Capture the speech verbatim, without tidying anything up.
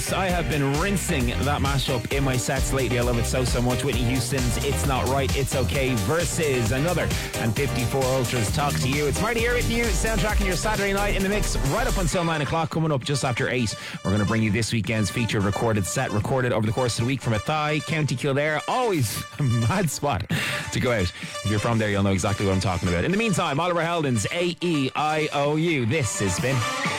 honest, I have been rinsing that mashup in my sets lately. I love it so, so much. Whitney Houston's It's Not Right, It's Okay versus another and fifty-four Ultras Talk to You. It's Marty here with you, soundtracking your Saturday night in the mix right up until nine o'clock. Coming up just after eight, we're going to bring you this weekend's featured recorded set, recorded over the course of the week from Athy, County Kildare. Always a mad spot to go out. If you're from there, you'll know exactly what I'm talking about. In the meantime, Oliver Heldens, A E I O U. This is Spin.